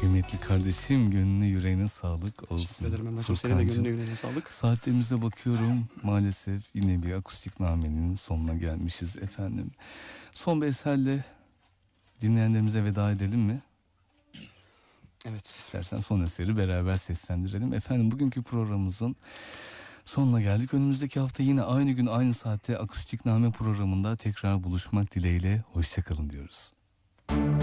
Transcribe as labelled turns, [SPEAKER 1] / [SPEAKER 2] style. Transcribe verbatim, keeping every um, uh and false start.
[SPEAKER 1] Kıymetli kardeşim, gönlüne yüreğine sağlık olsun.
[SPEAKER 2] Teşekkür ederim Emrah'cığım, senin de gönlüne yüreğine sağlık.
[SPEAKER 1] Saatlerimize bakıyorum, maalesef yine bir akustik namenin sonuna gelmişiz efendim. Son bir eserle dinleyenlerimize veda edelim mi?
[SPEAKER 2] Evet.
[SPEAKER 1] İstersen son eseri beraber seslendirelim. Efendim, bugünkü programımızın sonuna geldik. Önümüzdeki hafta yine aynı gün aynı saatte Akustik Name programında tekrar buluşmak dileğiyle. Hoşça kalın diyoruz.